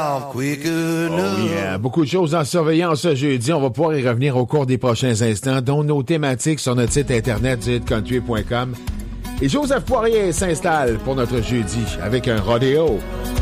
Oh yeah, beaucoup de choses en surveillance ce jeudi. On va pouvoir y revenir au cours des prochains instants, dont nos thématiques sur notre site internet zhitcountry.com. Et Joseph Poirier s'installe pour notre jeudi avec un rodéo.